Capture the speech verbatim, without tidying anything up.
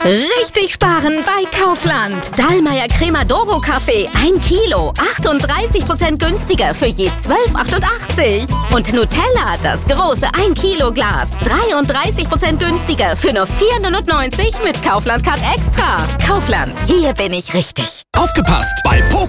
Richtig sparen bei Kaufland. Dallmayr Cremadoro Kaffee, ein Kilo, achtunddreißig Prozent günstiger für je zwölf achtundachtzig. Und Nutella, das große ein Kilo Glas, dreiunddreißig Prozent günstiger für nur vier neunundneunzig mit Kaufland Card Extra. Kaufland, hier bin ich richtig. Aufgepasst! Bei Pokémon